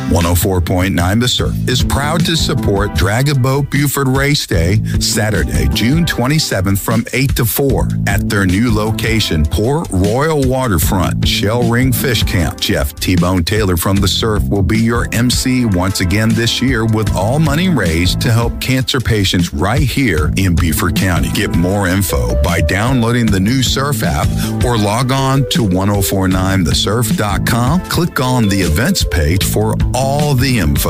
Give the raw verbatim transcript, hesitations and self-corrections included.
one oh four point nine The Surf is proud to support Drag a Boat Buford Race Day, Saturday, June twenty-seventh from eight to four at their new location, Port Royal Waterfront, Shell Ring Fish Camp. Jeff T-Bone Taylor from The Surf will be your M C once again this year with all money raised to help cancer patients right here in Beaufort County. Get more info by downloading the new Surf app or log on to ten forty-nine the surf dot com. Click on the events page for all the info.